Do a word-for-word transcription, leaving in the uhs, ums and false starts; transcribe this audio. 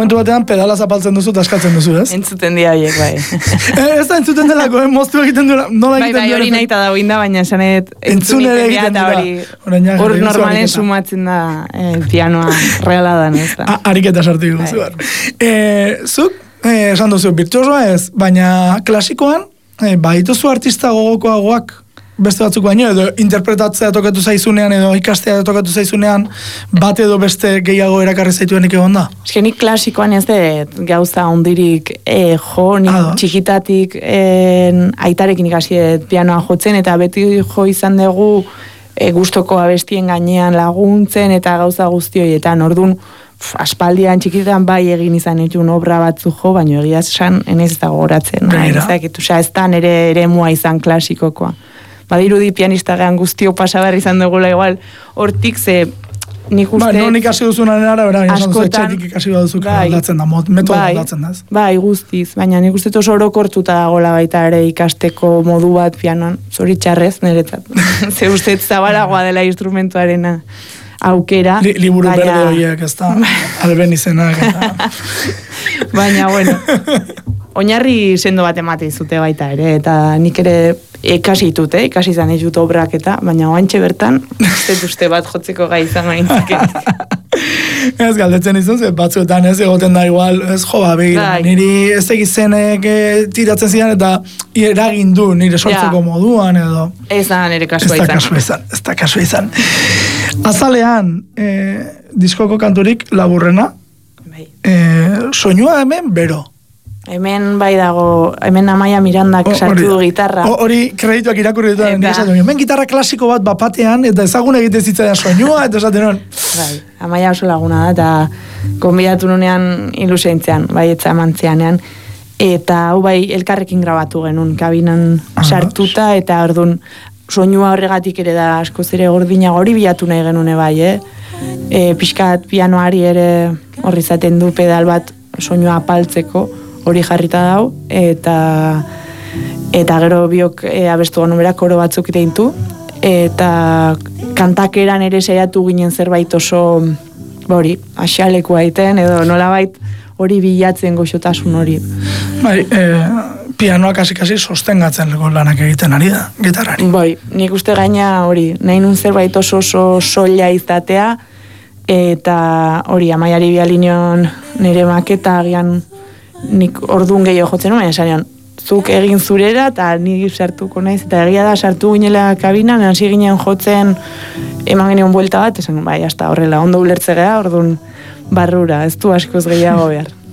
momentu batean pedala zapaltzen duzu eta askatzen duzu, ez? Entzuten dira horiek, bai. Ez da entzuten delako, eh? Moztu egiten duela, nola egiten duela. Bai, bai, hori nahi eta da da, baina esanet entzun ere egiten dira. Hor normalen sumatzen da pianoa reala da, ez da. Ariketa sartu dugu, zuar. Zuk, esan duzu, virtuosoa ez, baina klasikoan, baituzu artista gogokoagoak, beste batzuk baino, edo interpretatzea tokatu zaizunean, edo ikastea tokatu zaizunean, bat edo beste gehiago erakarri zaituenik egon da? Eske nik klasikoan ez dut gauza ondirik e, jo, nik txikitatik e, aitarekin ikasi pianoa jotzen, eta beti jo izan dugu e, gustoko abestien gainean laguntzen, eta gauza guzti horietan, orduan, aspaldian txikitan bai egin izan ditun obra batzu jo, baina egia esan enez ez da gogoratzen. Ez da nire eremua izan klasikokoa. Badirudi pianista gehan guztio pasabar izan dugula igual, hortik ze nik uste... Ba, non ikasi duzunan arabera, askotan... Etxetik ikasi duzuka aldatzen da, metodo aldatzen da. Bai, guztiz, baina nik uste oso orokortuta dagoela baita ere ikasteko modu bat pianoan, zoritxarrez niretzat. Ze uste zabalagoa dela instrumentuarena aukera. Liburu berde horiek, ez da, alben izenak. Baina, bueno, oinarri sendo bat emate izute baita ere, eta nik ere ikasi ditut, eh? ikasi izan ez dut obrak eta, baina oantxe bertan, ez uste bat jotzeko gai izan gaintzak. Ez galdetzen izan, ze batzuetan ez egoten da igual, ez jo, ba, begira, niri ez egizenek tiratzen zidan, eta eragin du nire sortzeko moduan, edo... Ez da nire kasua izan. Ez da kasua izan. Azalean, diskoko kanturik laburrena, soinua hemen bero. Hemen bai dago, hemen Amaia Mirandak sartu du gitarra. Hori kredituak irakurri dut, hemen gitarra klasiko bat bapatean, eta ezagun egite zitzaidan soinua, eta esaten hon. Bai, Amaia oso laguna da, eta konbidatu nunean iluseintzean, bai, etza mantzeanean, eta hau bai elkarrekin grabatu genuen, kabinan sartuta, eta orduan soinua horregatik ere da asko zere gordinago hori bilatu nahi genune bai, eh? E, pixkat pianoari ere horri zaten du pedal bat soinua apaltzeko, hori jarrita dau, eta eta gero biok e, abestu gano berak koro batzuk iteintu, eta kantakeran ere saiatu ginen zerbait oso hori, asialekua egiten, edo nolabait hori bilatzen goxotasun hori. Bai, e, pianoak hasi-kasi sostengatzen lego lanak egiten ari da, gitarrari. Bai, nik uste gaina hori, nahi nun zerbait oso oso soila izatea, eta hori, Amaiari bialinion nire maketa agian nik orduan gehiago jotzen nuen, esan zuk egin zurera eta nik sartuko naiz, eta egia da sartu ginela kabinan, hasi ginen jotzen eman genion buelta bat, esan bai, hasta horrela, ondo ulertzea, orduan barrura, ez du askoz gehiago behar.